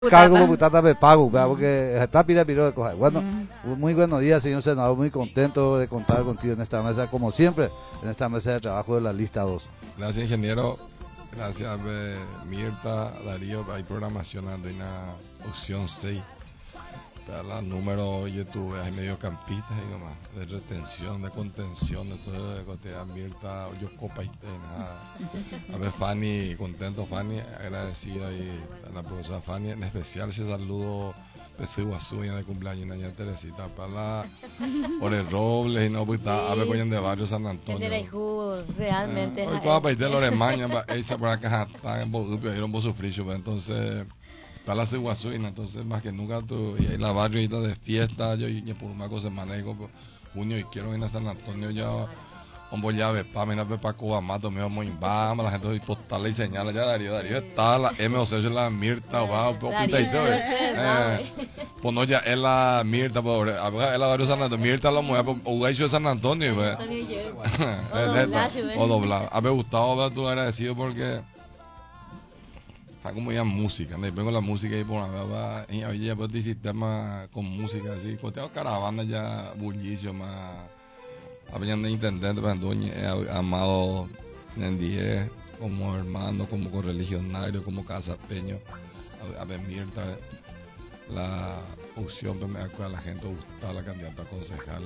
Cargo putata me pago, porque está pira de cosas. Bueno, muy buenos días, señor senador, muy contento de contar contigo en esta mesa, como siempre, en esta mesa de trabajo de la lista 2. Gracias, ingeniero. Gracias, Mirta, Darío. Hay programación en la opción 6. La número YouTube, hay mediocampistas y demás, de retención, de contención, de todo, de cotea, Mirta, yo copa y nada. A ver, Fanny, contento, Fanny, agradecido ahí a la profesora Fanny, en especial ese saludo de Siguazú, de cumpleaños, doña Teresita, para la por el Robles, y no, pues está, a ver, coño, de barrio San Antonio. Realmente. Hoy, cuando país de Loremaña, esa por acá, está en Bodupio, era un pozo frío, entonces. Para la Siguazuina, entonces más que nunca y ahí la barrio de fiesta, yo y por una cosa manejo junio y quiero ir a San Antonio ya un bollave para mí para Cuba mato me vamos a la gente hoy postal y señala ya Darío está la MOC la Mirta va poquita y todo pues no ya es la Mirta pobre es la barrio San Antonio Mirta lo mueve o hecho de San Antonio o doblado a ver Gustavo tú agradecido porque como ya música, ¿no? Vengo la música y por la y había pues el sistema con música así, pues tengo caravana ya bullicio más habían de intendente Bandoña, amado en 10 como hermano, como correligionario, como casapeño, a ver Mirta la opción pues me acuerdo a la gente gustaba la candidata a concejal.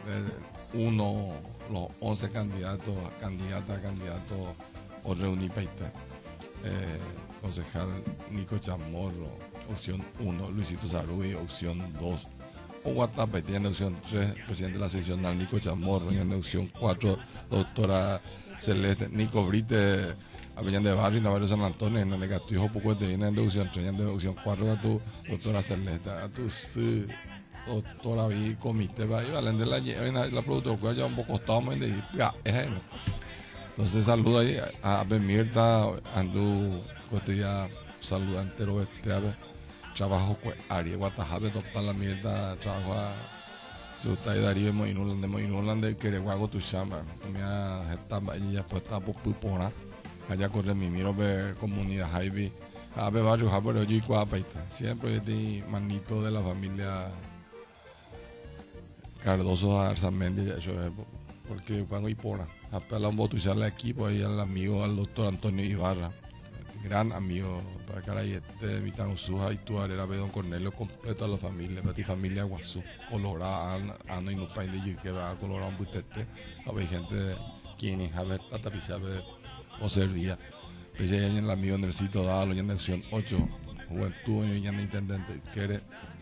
Los 11 candidatos o reuní para concejal Nico Chamorro, opción 1, Luisito Sarui, opción 2, o Guatapa tiene opción 3, presidente de la seccional Nico Chamorro, y en opción 4, doctora Celeste, Nico Brite, Avellán de Barrio, y Navarro San Antonio, en el negativo poco de en opción 3, en opción 4, a tu doctora Celeste, a tu doctora y comité, va y valen de la productora, ya un poco costado, y ya, entonces saludo ahí a Mirta, Andú, cotidiana, saluda entero trabajo con Ariel Guatajabe, toda la mierda, trabajo a si usted hay Darío de Moinulan de Quereguago tu chamba, me ha estado ahí ya pues está por pupona, allá corre mi miro de comunidad Jaibi, a ver varios japoneses y cuapaita, siempre de manito de la familia Cardoso Arzamendi, eso es porque cuando Ipona, apela un voto y al equipo ahí al amigo, al doctor Antonio Ibarra, gran amigo para cara y Vitano Suja y tu era Don Cornelio completo a la familia, para ti familia Guazú, Colorado, Ano y Nupain de Yique, Colorado, Butete, había gente quienes a ver, Tatapizabe, o Servía, pues ya en el amigo Nercito Dalo, ya en la opción 8, Juventud, ya en el intendente, quiere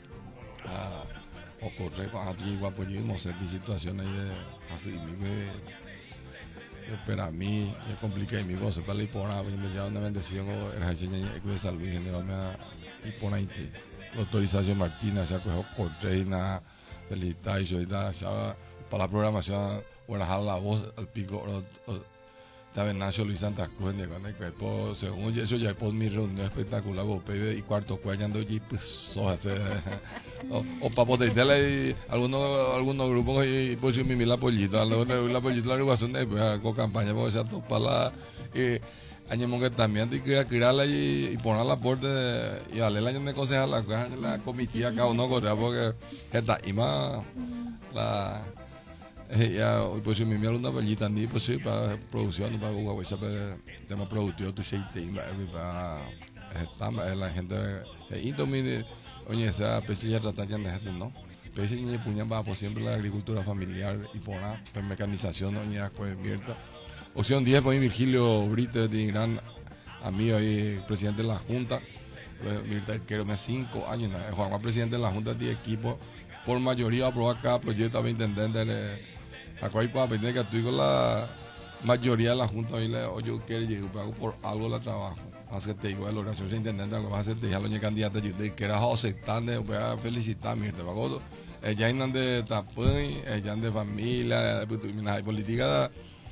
ocurre con aquí guapoyismo, ser de situaciones de así, pero a mí me complica mi voz para ir por ahí me llama una bendición o el hacheña de salud general me y por ahí autorización Martina se acogió Correina felicitar y yo para la programación guardar la voz al pico de Nacho Luis Santa Cruz de cuando según eso ya por mi reunión espectacular y cuarto cuellando y pues o para potenciarle algunos grupos y pues mi la pollita la agrupación con campaña por esa para la añemos que también te quería crearla y poner la puerta y darle el año de concejal la comitiva cada uno correa porque esta y más la ya pues mi alumna bellita ni pues sí para producción para guaguacha para tema productivo tu seite para la gente y domine oye esa especie ya trata ya de gente no especie ni puña va por siempre la agricultura familiar y por la mecanización oye pues Mirta opción 10 pues Virgilio Brite de gran amigo y presidente de la junta Mirta quiero 5 años Juan Juan presidente de la junta de equipo por mayoría aprobar cada proyecto a intendente Acuay cuando tiene que estoy con la mayoría de la junta y le oye quiere llegar por algo la trabajo así que te digo la oración se intendente algo vas a hacer te dije a la candidata de que era aceptante voy a felicitar Mirta pago ella andan de tapón ella de familia de política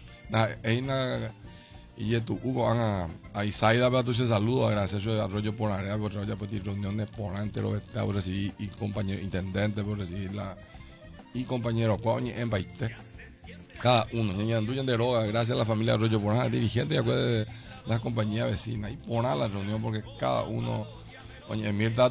y tu Hugo a Isaida para tu saludo gracias a Arroyo por área por reuniones por entero por recibir y compañero intendente por recibirla y compañero coño en Baite cada uno de droga gracias a la familia Arroyo por dirigente y de las compañías vecinas y por la reunión porque cada uno Oye, Emir